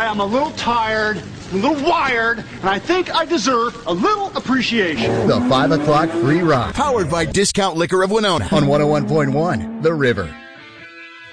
I'm a little tired, a little wired, and I think I deserve a little appreciation. The 5 o'clock free ride. Powered by Discount Liquor of Winona on 101.1 The River.